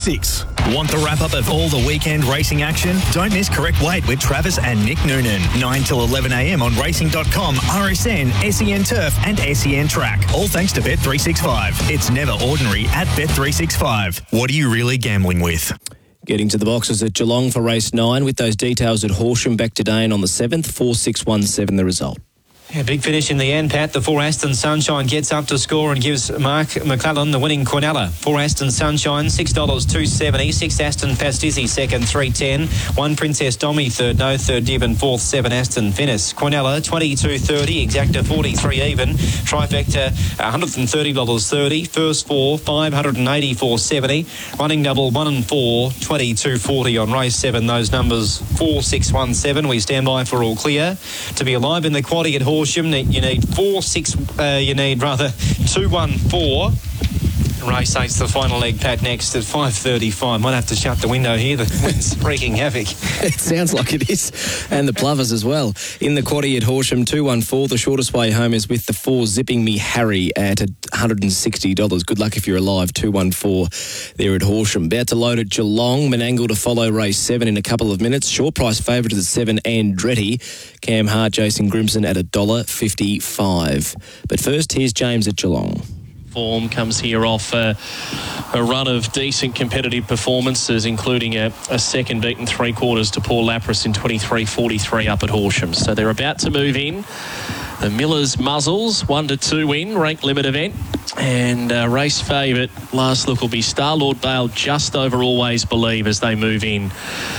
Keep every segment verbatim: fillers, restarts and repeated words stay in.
six. Want the wrap-up of all the weekend racing action? Don't miss Correct Weight with Travis and Nick Noonan. nine till eleven a m on racing dot com, R S N, S E N Turf and S E N Track. All thanks to Bet three sixty-five. It's never ordinary at Bet three sixty-five. What are you really gambling with? Getting to the boxes at Geelong for race nine with those details at Horsham back today and on the seventh, four six one seven the result. Yeah, big finish in the end, Pat. The four Aston Sunshine gets up to score and gives Mark McClellan the winning Quinella. Four Aston Sunshine, six dollars two seventy. Six Aston Pastizzi second, three ten. One Princess Domi third, no third Div fourth, seven Aston Finis. Quinella, twenty-two thirty. Exacta, forty-three even. Trifecta, one hundred thirty dollars thirty. First four, five hundred eighty-four seventy. Running double, one and four, twenty-two forty on race seven. Those numbers, four six one seven. We stand by for all clear. To be alive in the quaddie at Horsham, you need four six. Uh, you need rather two one four. Race eight's the final leg, Pat, next at five thirty-five. Might have to shut the window here. The wind's wreaking havoc. It sounds like it is. And the plovers as well. In the quaddie at Horsham, two one four. The shortest way home is with the four Zipping Me Harry at one hundred sixty dollars. Good luck if you're alive. two one four there at Horsham. About to load at Geelong. Menangle to follow race seven in a couple of minutes. Short price favourite is the seven Andretti. Cam Hart, Jason Grimson at one dollar fifty-five. But first, here's James at Geelong. Form comes here off uh, a run of decent competitive performances, including a, a second beaten three quarters to Paul Lapras in twenty-three forty-three up at Horsham. So they're about to move in. The Millers Muzzles, one to two win, ranked limit event. And uh, race favourite, last look will be Starlord Bale just over Always Believe as they move in.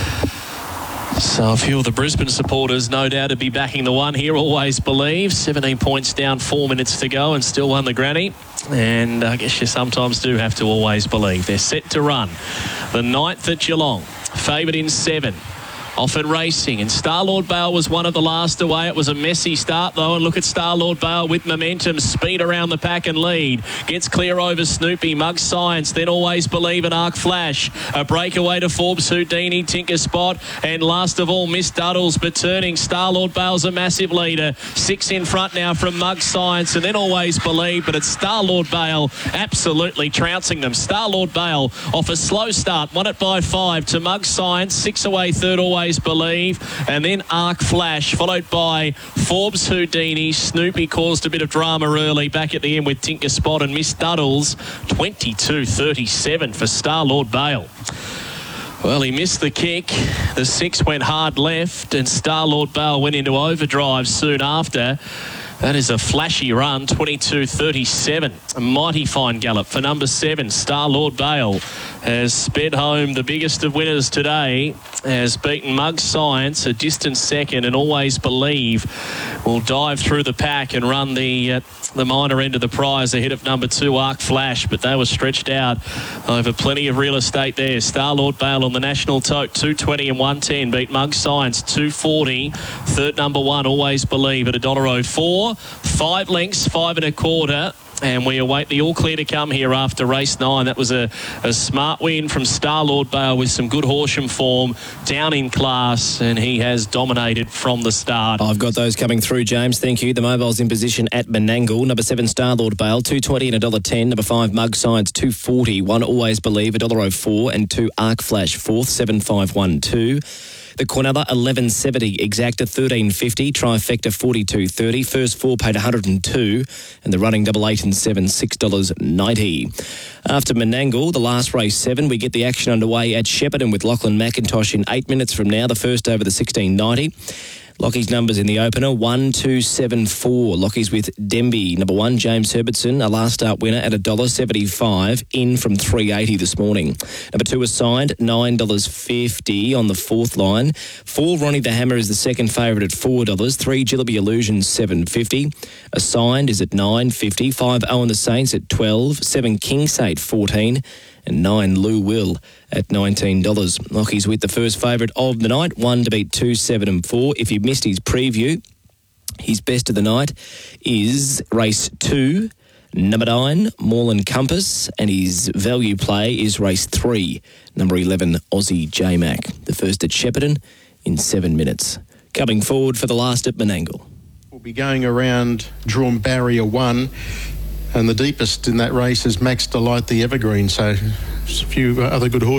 So a few of the Brisbane supporters no doubt to be backing the one here, Always Believe. seventeen points down, four minutes to go and still won the granny. And I guess you sometimes do have to always believe. They're set to run. The ninth at Geelong, favoured in seven. Often racing, and Starlord Bale was one of the last away. It was a messy start though, and look at Starlord Bale with momentum, speed around the pack and lead. Gets clear over Snoopy, Mug Science, then Always Believe and Arc Flash. A breakaway to Forbes Houdini, Tinker Spot, and last of all Miss Duddles, but turning. Starlord Bale's a massive leader. Six in front now from Mug Science, and then Always Believe, but it's Starlord Bale absolutely trouncing them. Starlord Bale off a slow start, won it by five to Mug Science, six away third Always Believe, and then Arc Flash, followed by Forbes Houdini. Snoopy caused a bit of drama early, back at the end with Tinker Spot and Miss Duddles. twenty-two thirty-seven for Starlord Bale. Well, he missed the kick. The six went hard left, and Starlord Bale went into overdrive soon after. That is a flashy run, twenty-two thirty-seven. A mighty fine gallop for number seven, Starlord Bale. Has sped home the biggest of winners today. Has beaten Mug Science, a distant second, and Always Believe will dive through the pack and run the uh, the minor end of the prize ahead of number two, Arc Flash. But they were stretched out over plenty of real estate there. Starlord Bale on the national tote, two twenty and one ten. Beat Mug Science, two forty. Third number one, Always Believe at one dollar oh four. Five lengths, five and a quarter. And we await the all clear to come here after race nine. That was a, a smart win from Starlord Bale with some good Horsham form, down in class, and he has dominated from the start. I've got those coming through, James. Thank you. The mobile's in position at Menangle. Number seven, Starlord Bale, two twenty and one dollar ten. Number five, Mug Science, two forty. One, Always Believe, one dollar oh four. And two, Arc Flash, fourth, seven five one two. The Quinella, eleven seventy. Exacta, thirteen fifty. Trifecta, forty-two thirty. First four paid one hundred two. And the running double eight and seven, six dollars ninety. After Menangle, the last race seven, we get the action underway at Shepparton with Lachlan McIntosh in eight minutes from now. The first over the sixteen ninety. Lockie's numbers in the opener, one, two, seven, four. Lockie's with Denby. Number one, James Herbertson, a last start winner at one dollar seventy-five, in from three eighty this morning. Number two, assigned, nine dollars fifty on the fourth line. Four, Ronnie the Hammer is the second favourite at four dollars. Three, Jillaby Illusions, seven fifty. Assigned is at nine fifty. Five, Owen the Saints at twelve. Seven, Kingsate, fourteen. And nine, Lou Will at nineteen dollars. Lockie's with the first favourite of the night, one to beat two, seven and four. If you missed his preview, his best of the night is race two, number nine, Moreland Compass, and his value play is race three, number eleven, Aussie J-Mac. The first at Shepparton in seven minutes. Coming forward for the last at Menangle. We'll be going around drawn barrier one. And the deepest in that race is Max Delight, the Evergreen. So, a few other good horses.